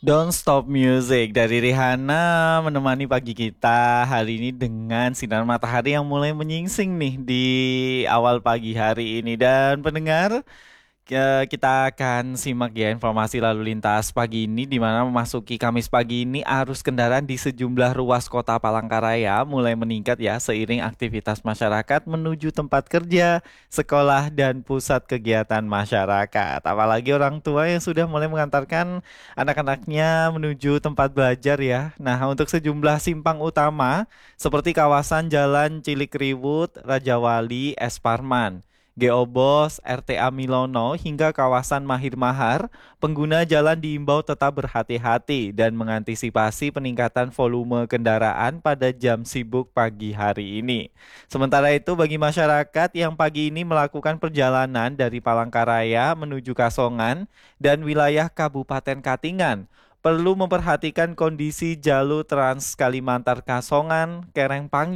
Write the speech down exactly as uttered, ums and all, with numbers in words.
Don't Stop Music dari Rihanna menemani pagi kita hari ini dengan sinar matahari yang mulai menyingsing nih di awal pagi hari ini. Dan pendengar, ke- kita akan simak ya informasi lalu lintas pagi ini di mana memasuki Kamis pagi ini arus kendaraan di sejumlah ruas kota Palangkaraya mulai meningkat ya seiring aktivitas masyarakat menuju tempat kerja, sekolah dan pusat kegiatan masyarakat. Apalagi orang tua yang sudah mulai mengantarkan anak-anaknya menuju tempat belajar ya. Nah, untuk sejumlah simpang utama seperti kawasan Jalan Cilikriwut, Rajawali, Es Parman, Geobos, R T A Milono, hingga kawasan Mahir Mahar, pengguna jalan diimbau tetap berhati-hati dan mengantisipasi peningkatan volume kendaraan pada jam sibuk pagi hari ini. Sementara itu, bagi masyarakat yang pagi ini melakukan perjalanan dari Palangkaraya menuju Kasongan dan wilayah Kabupaten Katingan, perlu memperhatikan kondisi jalur Trans Kalimantan Kasongan, Kerengpangi,